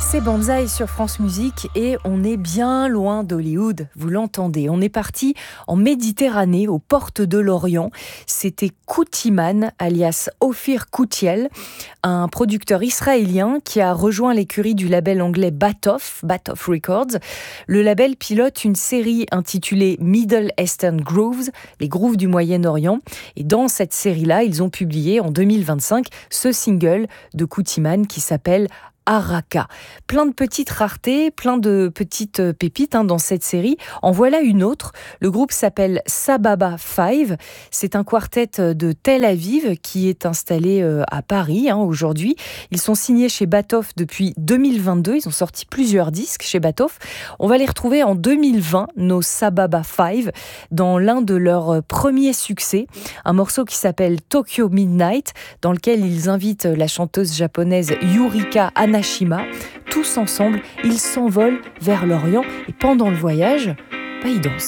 C'est Banzai sur France Musique et on est bien loin d'Hollywood, vous l'entendez. On est parti en Méditerranée, aux portes de l'Orient. C'était Koutiman, alias Ophir Koutiel, un producteur israélien qui a rejoint l'écurie du label anglais Batoff Records. Le label pilote une série intitulée Middle Eastern Grooves, les grooves du Moyen-Orient. Et dans cette série-là, ils ont publié en 2025 ce single de Koutiman qui s'appelle Araka. Plein de petites raretés, plein de petites pépites dans cette série. En voilà une autre. Le groupe s'appelle Sababa 5. C'est un quartet de Tel Aviv qui est installé à Paris aujourd'hui. Ils sont signés chez Batoff depuis 2022. Ils ont sorti plusieurs disques chez Batoff. On va les retrouver en 2020, nos Sababa 5, dans l'un de leurs premiers succès. Un morceau qui s'appelle Tokyo Midnight, dans lequel ils invitent la chanteuse japonaise Yurika Hanashima. Tous ensemble, ils s'envolent vers l'Orient et pendant le voyage, ils dansent.